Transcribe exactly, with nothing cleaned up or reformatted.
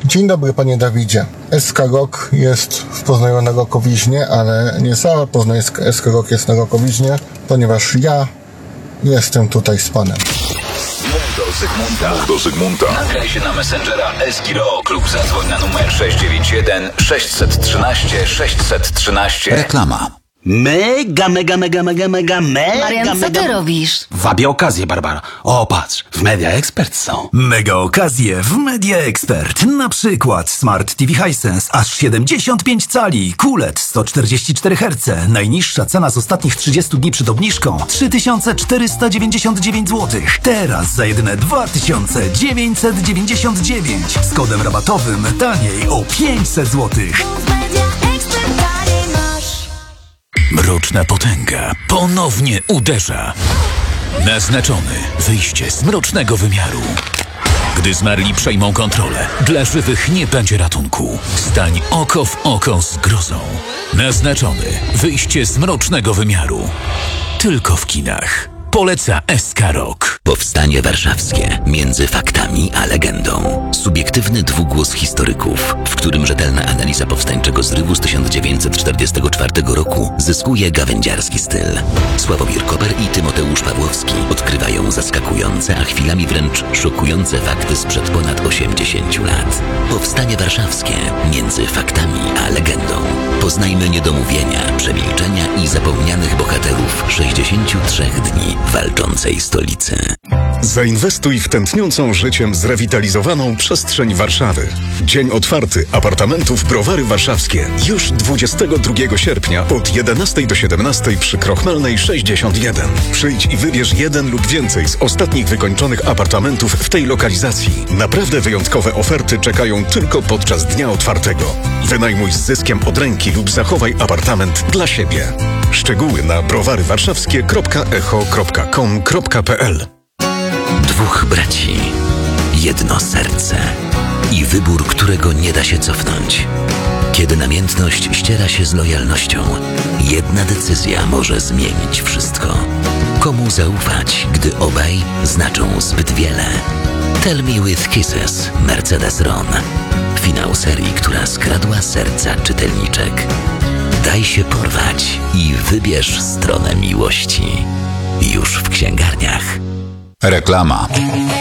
Dzień dobry, panie Dawidzie. S K Rock jest w Poznaniu na Rokowiźnie, ale nie cała poznańska S K Rock jest na Rokowiźnie, ponieważ ja jestem tutaj z panem. Do Zygmunta. Do Zygmunta. Nagraj się na Messengera Eski Rock lub zadzwoń na numer sześć dziewięć jeden sześć jeden trzy sześć jeden trzy. Reklama. Mega, mega, mega, mega, mega, mega, Marian, co mega... ty robisz? Wabię okazję, Barbara. O, patrz, w Media Expert są. Mega okazje w Media Expert. Na przykład Smart T V Hisense aż siedemdziesiąt pięć cali, Q L E D sto czterdzieści cztery herce. Najniższa cena z ostatnich trzydziestu dni przed obniżką trzy tysiące czterysta dziewięćdziesiąt dziewięć złotych. Teraz za jedyne dwa tysiące dziewięćset dziewięćdziesiąt dziewięć. Z kodem rabatowym taniej o pięćset złotych. Mroczna potęga ponownie uderza. Naznaczony wyjście z mrocznego wymiaru. Gdy zmarli przejmą kontrolę, dla żywych nie będzie ratunku. Stań oko w oko z grozą. Naznaczony wyjście z mrocznego wymiaru. Tylko w kinach. Poleca S K Rock. Powstanie warszawskie. Między faktami a legendą. Subiektywny dwugłos historyków, w którym rzetelna analiza powstańczego zrywu z tysiąc dziewięćset czterdziestego czwartego roku zyskuje gawędziarski styl. Sławomir Koper i Tymoteusz Pawłowski odkrywają zaskakujące, a chwilami wręcz szokujące fakty sprzed ponad osiemdziesięciu lat. Powstanie warszawskie. Między faktami a legendą. Poznajmy niedomówienia, przemilczenia i zapomnianych bohaterów sześćdziesięciu trzech dni walczącej stolicy. Zainwestuj w tętniącą życiem zrewitalizowaną przestrzeń Warszawy. Dzień otwarty apartamentów Browary Warszawskie. Już dwudziestego drugiego sierpnia od jedenastej do siedemnastej przy Krochmalnej sześćdziesiąt jeden. Przyjdź i wybierz jeden lub więcej z ostatnich wykończonych apartamentów w tej lokalizacji. Naprawdę wyjątkowe oferty czekają tylko podczas dnia otwartego. Wynajmuj z zyskiem od ręki lub zachowaj apartament dla siebie. Szczegóły na browarywarszawskie kropka echo kropka com kropka p l. Dwóch braci, jedno serce i wybór, którego nie da się cofnąć. Kiedy namiętność ściera się z lojalnością, jedna decyzja może zmienić wszystko. Komu zaufać, gdy obaj znaczą zbyt wiele? Tell Me With Kisses, Mercedes Ron. Finał serii, która skradła serca czytelniczek. Daj się porwać i wybierz stronę miłości. Już w księgarniach. Reklama.